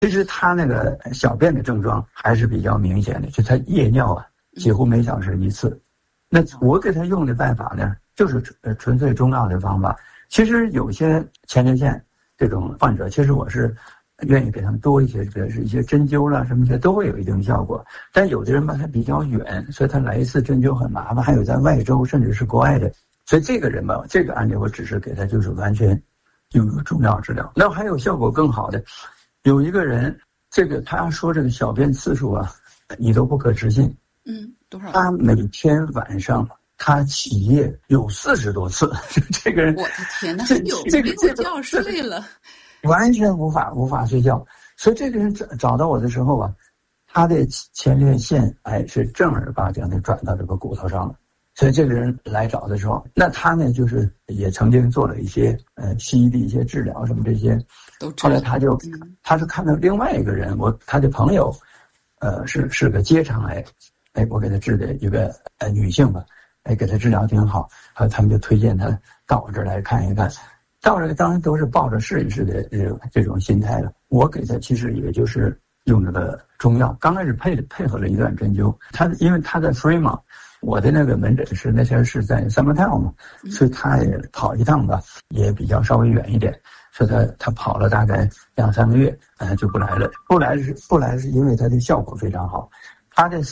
其实他那个小便的症状还是比较明显的，就他夜尿啊，几乎每小时一次。那我给他用的办法呢，就是纯粹中药的方法。其实有些前列腺这种患者，其实我是愿意给他们多一些，比如是一些针灸啦什么的，都会有一定效果。但有的人吧，他比较远，所以他来一次针灸很麻烦，还有在外州甚至是国外的。所以这个人吧，这个案例我只是给他就是完全用中药治疗。那还有效果更好的，有一个人，这个他说这个小便次数啊，你都不可置信。 多少？ 他每天晚上他起夜有40多次，这个人， 我的天哪，很久没有觉睡了， 完全无法睡觉。所以这个人找到我的时候啊，他的前列腺癌是正儿八经的转到这个骨头上了。所以这个人来找的时候，那他呢就是也曾经做了一些西医的一些治疗什么这些，后来他是看到另外一个人，他的朋友，是个结肠癌，我给他治的一个女性吧，给他治疗挺好，他们就推荐他到我这儿来看一看。到这个当然都是抱着试一试的这种心态了。我给他其实也就是用这个中药，刚开始配合了一段针灸。因为他在 Fremont， 我的那个门诊是那天是在 Summertown 嘛，所以他也跑一趟吧，也比较稍微远一点，所以他跑了大概2-3个月，就不来了。不来是因为他的效果非常好，他的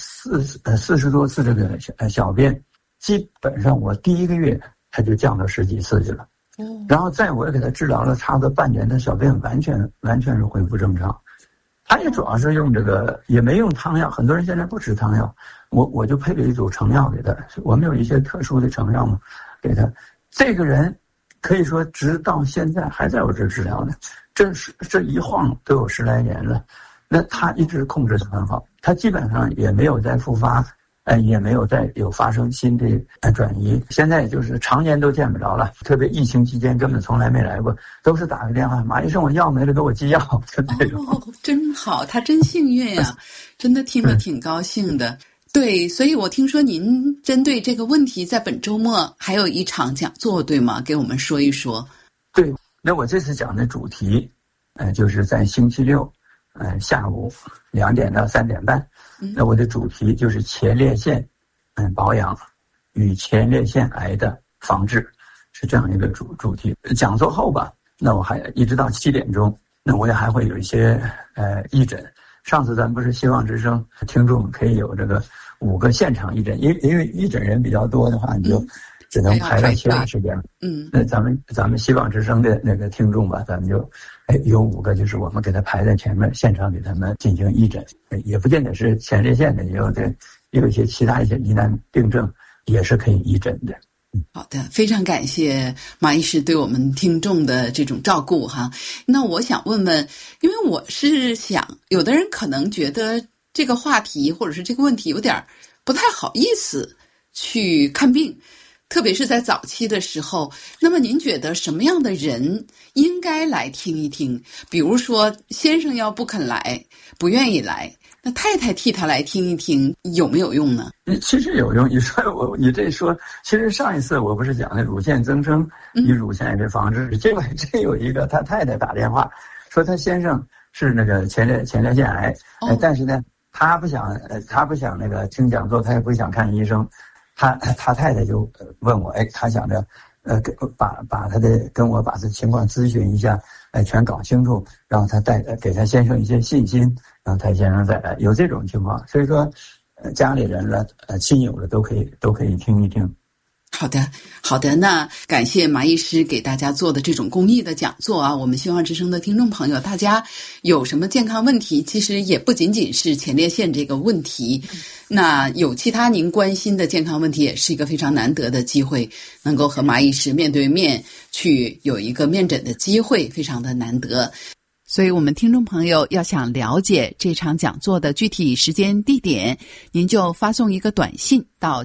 40多次这个小便，基本上我第1个月他就降到10几次去了。然后我也给他治疗了差不多半年，的小便完全是恢复正常。他也主要是用这个，也没用汤药，很多人现在不吃汤药，我就配了一组成药给他。我们有一些特殊的成药嘛，给他。这个人可以说直到现在还在我这治疗呢，这一晃都有10来年了。那他一直控制得很好，他基本上也没有再复发。也没有再有发生新的转移，现在就是常年都见不着了，特别疫情期间根本从来没来过，都是打个电话，马医生我药没了，给我寄药，就这种。 真好，他真幸运呀，真的听了挺高兴的。对，所以我听说您针对这个问题在本周末还有一场讲座，对吗？给我们说一说。 对，那我这次讲的主题，就是在星期六，下午2点到3点半。那我的主题就是前列腺保养与前列腺癌的防治，是这样一个主题。讲座后吧，那我还一直到7点钟，那我也还会有一些义诊。上次咱不是希望之声听众可以有这个5个现场义诊，因为义诊人比较多的话，你就只能排到其他时间。那咱们希望之声的那个听众吧，咱们就有5个，就是我们给他排在前面，现场给他们进行义诊，也不见得是前列腺的，也有一些其他一些疑难病症也是可以义诊的。 好的，非常感谢马医师对我们听众的这种照顾哈。那我想问问，因为我是想，有的人可能觉得这个话题或者是这个问题有点不太好意思去看病，特别是在早期的时候。那么您觉得什么样的人应该来听一听？比如说先生要不肯来，不愿意来，那太太替他来听一听有没有用呢？ 其实有用。你这说，其实上一次我不是讲的乳腺增生与乳腺癌的防治，结果真有一个他太太打电话说他先生是那个前列腺癌，但是呢他不想那个听讲座，他也不想看医生。他太太就问我，他想着把他的跟我把这情况咨询一下，全搞清楚，然后他给他先生一些信心，然后他先生再来，有这种情况。所以说家里人了亲友了都可以听一听。 好的，那感谢马医师给大家做的这种公益的讲座啊！我们希望之声的听众朋友，大家有什么健康问题，其实也不仅仅是前列腺这个问题，那有其他您关心的健康问题，也是一个非常难得的机会，能够和马医师面对面去有一个面诊的机会，非常的难得。所以我们听众朋友要想了解这场讲座的具体时间地点，您就发送一个短信到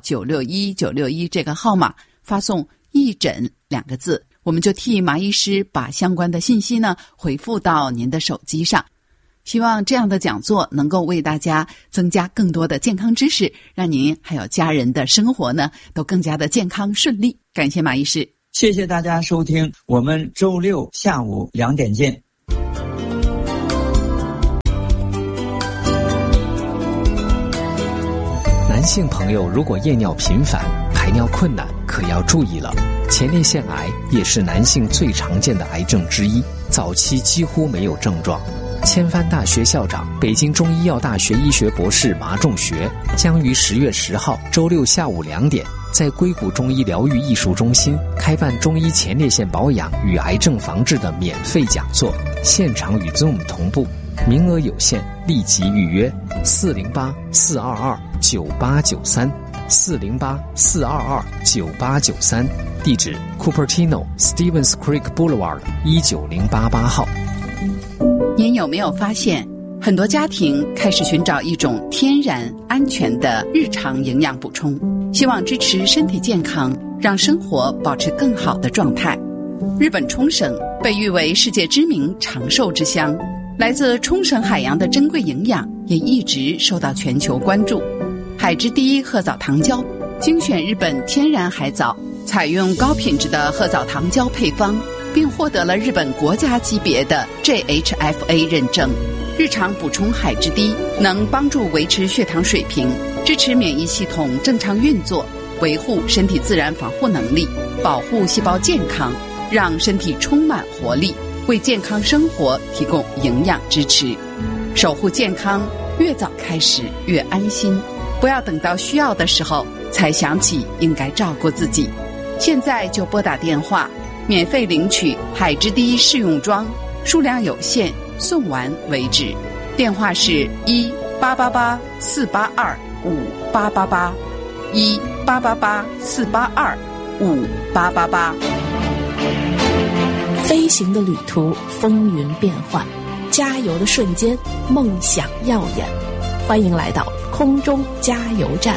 961961这个号码，发送义诊2个字，我们就替马医师把相关的信息呢回复到您的手机上。希望这样的讲座能够为大家增加更多的健康知识，让您还有家人的生活呢都更加的健康顺利。感谢马医师， 谢谢大家收听，我们周6下午2点见。 性朋友如果夜尿频繁、排尿困难，可要注意了。前列腺癌也是男性最常见的癌症之一，早期几乎没有症状。千帆大学校长、北京中医药大学医学博士马仲学将于10月10号周六下午2点在硅谷中医疗愈艺术中心开办中医前列腺保养与癌症防治的免费讲座，现场与 Zoom 同步，名额有限，立即预约408-422-9893 408-422-9893，地址 Cupertino Stevens Creek Boulevard 19088号。 您有没有发现，很多家庭开始寻找一种天然安全的日常营养补充，希望支持身体健康，让生活保持更好的状态。日本冲绳被誉为世界知名长寿之乡，来自冲绳海洋的珍贵营养也一直受到全球关注。海之第一褐藻糖胶精选日本天然海藻，采用高品质的褐藻糖胶配方，并获得了日本国家级别的 JHFA 认证。日常补充海之滴能帮助维持血糖水平，支持免疫系统正常运作，维护身体自然防护能力，保护细胞健康，让身体充满活力，为健康生活提供营养支持。守护健康，越早开始越安心，不要等到需要的时候才想起应该照顾自己。现在就拨打电话免费领取海之滴试用装，数量有限，送完为止。电话是1-888-482-5888 1-888-482-5888。 飞行的旅途，风云变幻，加油的瞬间，梦想耀眼。欢迎来到空中加油站。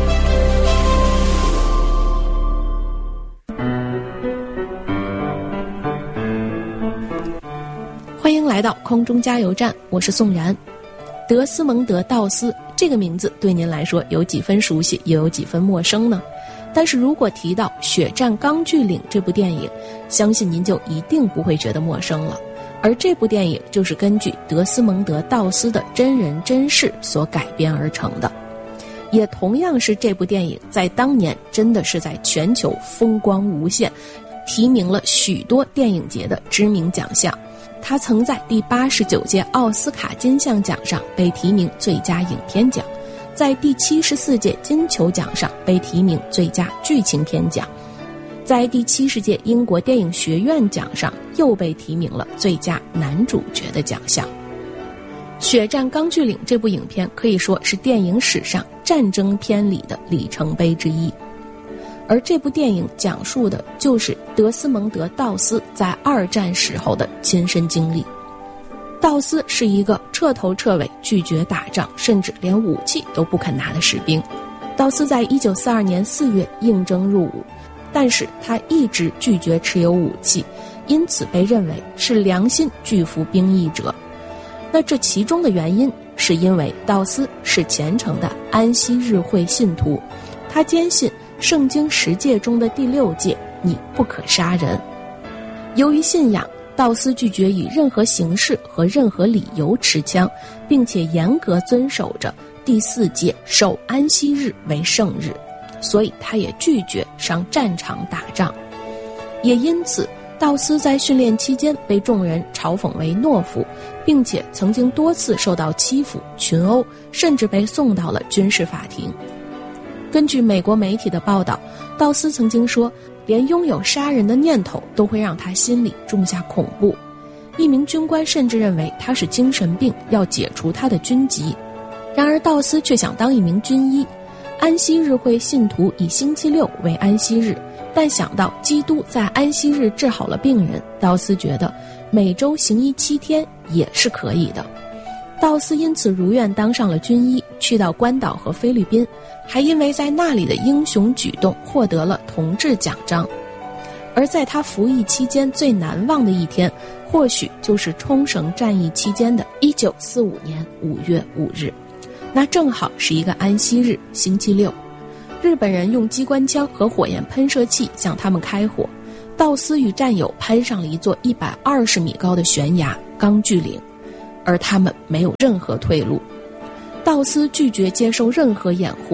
欢迎来到空中加油站，我是宋然。德斯蒙德·道斯这个名字对您来说有几分熟悉，也有几分陌生呢？但是如果提到《血战钢锯岭》这部电影，相信您就一定不会觉得陌生了。而这部电影就是根据德斯蒙德·道斯的真人真事所改编而成的，也同样是这部电影在当年真的是在全球风光无限，提名了许多电影节的知名奖项。他曾在第89届奥斯卡金像奖上被提名最佳影片奖，在第74届金球奖上被提名最佳剧情片奖，在第70届英国电影学院奖上又被提名了最佳男主角的奖项。《血战钢锯岭》这部影片可以说是电影史上战争片里的里程碑之一，而这部电影讲述的就是德斯蒙德·道斯在2战时候的亲身经历。道斯是一个彻头彻尾拒绝打仗，甚至连武器都不肯拿的士兵。道斯在1942年4月应征入伍，但是他一直拒绝持有武器，因此被认为是良心拒服兵役者。那这其中的原因是因为道斯是虔诚的安息日会信徒，他坚信圣经10诫中的第6诫，你不可杀人。由于信仰，道斯拒绝以任何形式和任何理由持枪，并且严格遵守着第4诫守安息日为圣日，所以他也拒绝上战场打仗。也因此，道斯在训练期间被众人嘲讽为懦夫，并且曾经多次受到欺负、群殴，甚至被送到了军事法庭。根据美国媒体的报道，道斯曾经说，连拥有杀人的念头都会让他心里种下恐怖。一名军官甚至认为他是精神病，要解除他的军籍。然而道斯却想当一名军医。安息日会信徒以星期六为安息日，但想到基督在安息日治好了病人，道斯觉得每周行医7天也是可以的。道斯因此如愿当上了军医，去到关岛和菲律宾，还因为在那里的英雄举动获得了同志奖章。而在他服役期间最难忘的一天，或许就是冲绳战役期间的1945年5月5日，那正好是一个安息日，星期六。日本人用机关枪和火焰喷射器向他们开火，道斯与战友攀上了一座120米高的悬崖钢锯岭，而他们没有任何退路。道斯拒绝接受任何掩护，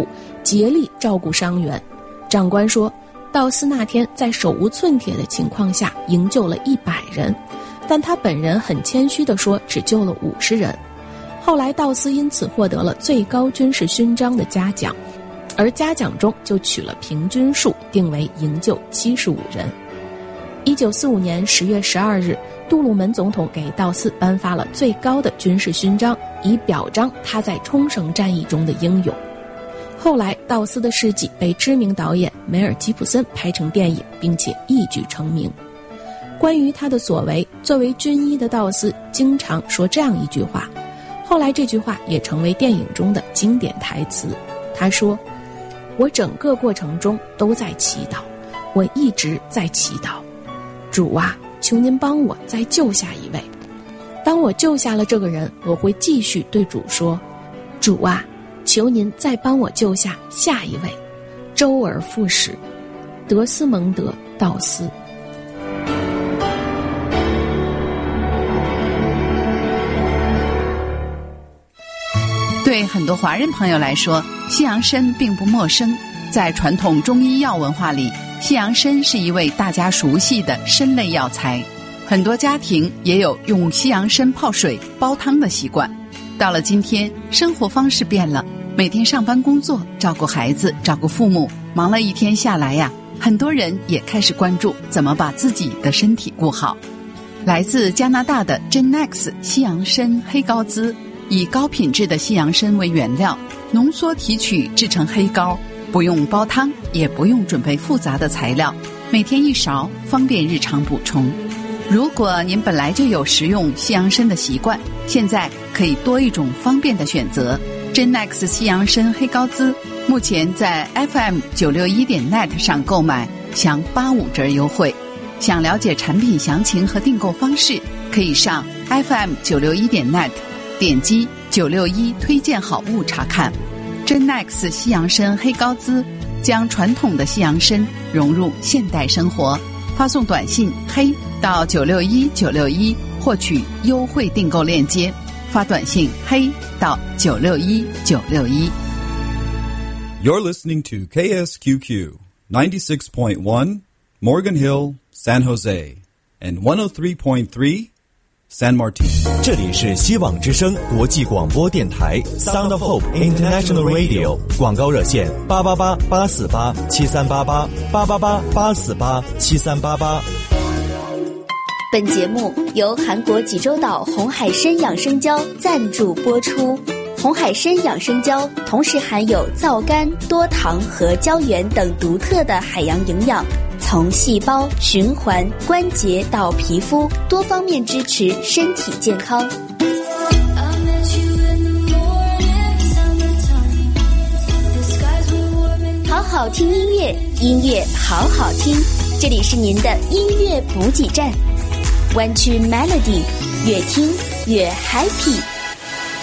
竭力照顾伤员。长官说，道斯那天在手无寸铁的情况下营救了100人，但他本人很谦虚地说只救了50人。后来道斯因此获得了最高军事勋章的嘉奖，而嘉奖中就取了平均数定为营救75人。1945年10月12日，杜鲁门总统给道斯颁发了最高的军事勋章，以表彰他在冲绳战役中的英勇。后来道斯的事迹被知名导演梅尔吉普森拍成电影，并且一举成名。关于他的所为，作为军医的道斯经常说这样一句话，后来这句话也成为电影中的经典台词。他说，我整个过程中都在祈祷，我一直在祈祷，主啊，求您帮我再救下一位。当我救下了这个人，我会继续对主说，主啊，求您再帮我救下下一位，周而复始。德斯蒙德·道斯。 对很多华人朋友来说，西洋参并不陌生。在传统中医药文化里，西洋参是一味大家熟悉的参类药材，很多家庭也有用西洋参泡水煲汤的习惯。到了今天，生活方式变了，每天上班工作，照顾孩子，照顾父母，忙了一天下来呀，很多人也开始关注怎么把自己的身体顾好。来自加拿大的 Genex 西洋参黑膏滋，以高品质的西洋参为原料，浓缩提取制成黑膏，不用煲汤，也不用准备复杂的材料，每天1勺，方便日常补充。如果您本来就有食用西洋参的习惯，现在可以多一种方便的选择。Genex 西洋参黑膏滋目前在 FM961.net 上购买享85折优惠。想了解产品详情和订购方式，可以上 FM961.net 点击961推荐好物查看。Genex 西洋参黑膏滋将传统的西洋参融入现代生活，发送短信黑到961961获取优惠订购链接，发短信黑到961961。 You're listening to KSQQ 96.1 Morgan Hill, San Jose, and 103.3 San Martin。 这里是希望之声国际广播电台 Sound of Hope International Radio， 广告热线888-848-7388 888-848-7388。 本节目由韩国济州岛红海参养生胶赞助播出。红海参养生胶同时含有皂苷、多糖和胶原等独特的海洋营养，从细胞、循环、关节到皮肤，多方面支持身体健康。好好听音乐，音乐好好听，这里是您的音乐补给站。One Two Melody， 越听越 happy。